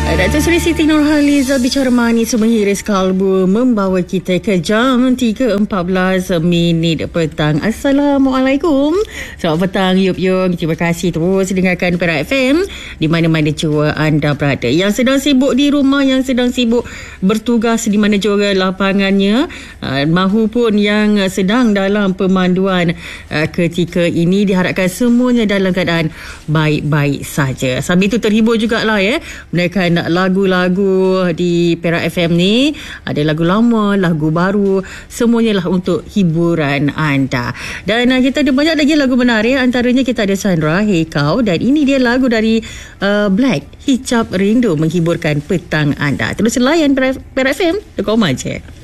Datuk Seri Siti Nurhaliza bicara manis menghiris kalbu membawa kita ke jam 3.14 petang. Assalamualaikum. Selamat petang Yup. Terima kasih terus dengarkan Perak FM di mana-mana jua anda berada. Yang sedang sibuk di rumah, yang sedang sibuk bertugas di mana jua lapangannya, mahupun yang sedang dalam pemanduan ketika ini, diharapkan semuanya dalam keadaan baik-baik saja. Sambil itu terhibur jugalah menaikkan lagu-lagu di Perak FM ni. Ada lagu lama, lagu baru, semuanya lah untuk hiburan anda. Dan kita ada banyak lagi lagu menarik. Antaranya kita ada Sandra, Hey Kau, dan ini dia lagu dari Black, Hijab Rindu, menghiburkan petang anda. Terus layan Perak FM.com aja.